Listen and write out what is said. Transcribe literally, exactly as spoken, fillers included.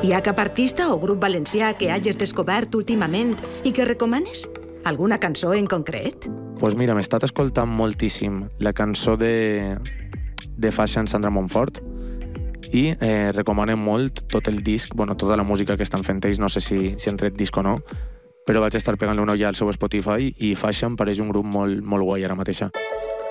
Hi ha cap artista o grup valencià que hagis descobert últimament i que recomanes? Alguna cançó en concret? Doncs pues mira, m'he estat escoltant moltíssim la cançó de, de Faixa en Sandra Montfort i eh, recomanen molt tot el disc, bueno, tota la música que estan fent ells, no sé si, si han tret disc o no, però vaig estar pegant-li una ulla al seu Spotify i Faixa em pareix un grup molt, molt guai ara mateixa.